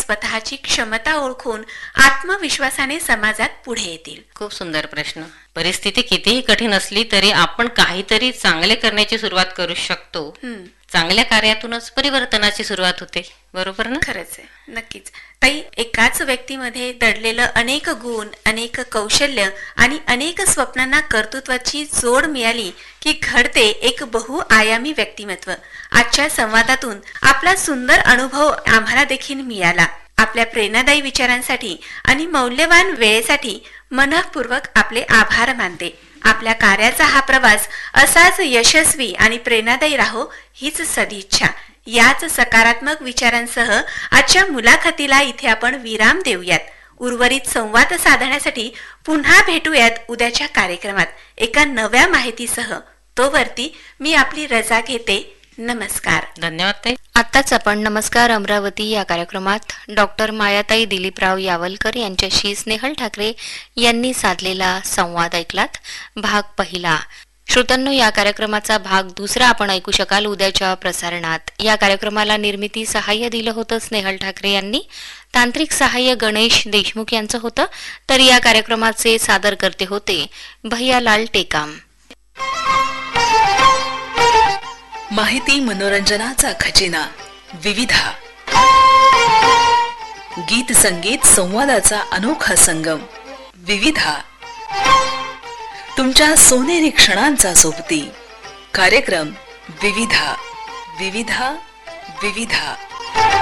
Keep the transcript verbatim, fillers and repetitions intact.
स्वतःची क्षमता ओळखून आत्मविश्वासाने समाजात पुढे येतील? खूप सुंदर प्रश्न. परिस्थिती कितीही कठीण असली तरी आपण काहीतरी चांगले करण्याची सुरुवात करू शकतो. चांगल्या कार्यातूनच परिवर्तनाची सुरुवात होते. बरोबर ना? खरंच आहे, नक्कीच. ताई, एकाच व्यक्तीमध्ये दडलेलं अनेक गुण, अनेक कौशल्य आणि अनेक स्वप्नांना कर्तृत्वाची जोड मिळाली की घडते एक बहुआयामी व्यक्तिमत्व. आजच्या संवादातून आपला सुंदर अनुभव आम्हाला देखील मिळाला. आपल्या प्रेरणादायी विचारांसाठी आणि मौल्यवान वेळेसाठी मनःपूर्वक आपले आभार मानते. आपल्या कार्याचा हा प्रवास असाच यशस्वी आणि प्रेरणादायी राहो हीच सदिच्छा. याच सकारात्मक विचारांसह आजच्या मुलाखतीला इथे आपण विराम देऊयात. उर्वरित संवाद साधण्यासाठी पुन्हा भेटूयात उद्याच्या कार्यक्रमात एका नव्या माहितीसह. तोवरती मी आपली रजा घेते. नमस्कार. धन्यवाद ताई. आताच आपण नमस्कार अमरावती या कार्यक्रमात डॉक्टर मायाताई दिलीपराव यावलकर यांच्याशी स्नेहल ठाकरे यांनी साधलेला संवाद ऐकलात. भाग पहिला. श्रोत्यांनो, या कार्यक्रमाचा भाग दुसरा आपण ऐकू शकाल उद्याच्या प्रसारणात. या कार्यक्रमाला निर्मिती सहाय्य दिलं होतं स्नेहल ठाकरे यांनी. तांत्रिक सहाय्य गणेश देशमुख यांचं होतं. तर या कार्यक्रमाचे सादर करते होते भैयालाल टेकाम. माहिती मनोरंजनाचा खजिना विविधा. गीत संगीत संवादाचा अनोखा संगम विविधा. तुमच्या सोनेरी क्षणांचा सोबती कार्यक्रम विविधा. विविधा विविधा.